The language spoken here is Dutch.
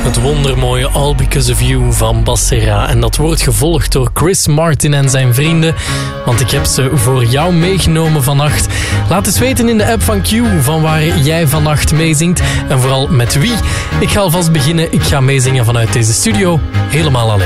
Het wondermooie All Because of You van Basera. En dat wordt gevolgd door Chris Martin en zijn vrienden. Want ik heb ze voor jou meegenomen vannacht. Laat eens weten in de app van Q van waar jij vannacht meezingt. En vooral met wie. Ik ga alvast beginnen. Ik ga meezingen vanuit deze studio. Helemaal alleen.